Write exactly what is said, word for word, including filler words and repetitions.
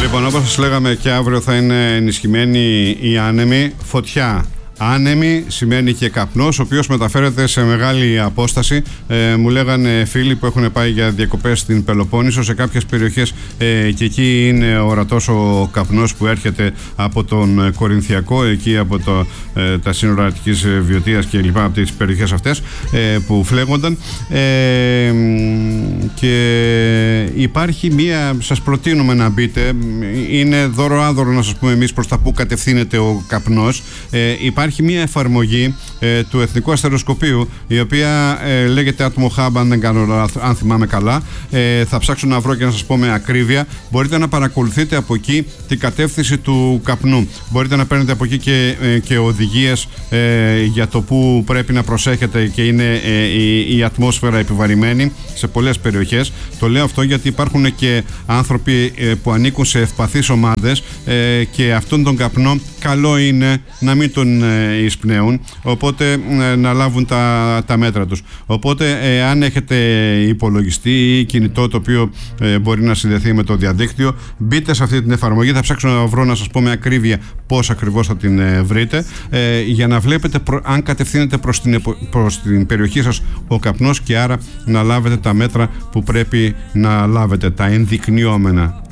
Λοιπόν, όπως σας λέγαμε, και αύριο θα είναι ενισχυμένη η άνεμη. Φωτιά. Άνεμη σημαίνει και καπνός, ο οποίος μεταφέρεται σε μεγάλη απόσταση. Ε, μου λέγανε φίλοι που έχουν πάει για διακοπές στην Πελοπόννησο, σε κάποιες περιοχές ε, και εκεί είναι ορατός ο καπνός που έρχεται από τον Κορινθιακό, εκεί από το, ε, τα σύνορα Αττικής Βιωτίας και λοιπά, από τις περιοχές αυτές ε, που φλέγονταν. Ε, και υπάρχει μία, σας προτείνουμε να μπείτε, είναι δώρο-άδωρο να σας πούμε εμείς προς τα που κατευθύνεται ο καπνός. Ε, υπάρχει Υπάρχει μια εφαρμογή ε, του Εθνικού Αστεροσκοπείου, η οποία ε, λέγεται Atmo Hub, αν δεν κάνω, αν θυμάμαι καλά. Ε, θα ψάξω να βρω και να σας πω με ακρίβεια. Μπορείτε να παρακολουθείτε από εκεί την κατεύθυνση του καπνού. Μπορείτε να παίρνετε από εκεί και, ε, και οδηγίες ε, για το που πρέπει να προσέχετε, και είναι ε, η, η ατμόσφαιρα επιβαρημένη σε πολλές περιοχές. Το λέω αυτό γιατί υπάρχουν και άνθρωποι ε, που ανήκουν σε ευπαθείς ομάδες ε, και αυτόν τον καπνό καλό είναι να μην τον ε, εισπνέουν, οπότε ε, να λάβουν τα, τα μέτρα τους. Οπότε ε, αν έχετε υπολογιστή ή κινητό το οποίο ε, μπορεί να συνδεθεί με το διαδίκτυο, μπείτε σε αυτή την εφαρμογή. Θα ψάξω να βρω, να σας πω με ακρίβεια πώς ακριβώς θα την ε, βρείτε, ε, για να βλέπετε προ, αν κατευθύνεται προς την, προς την περιοχή σας ο καπνός, και άρα να λάβετε τα μέτρα που πρέπει να λάβετε, τα ενδεικνυόμενα.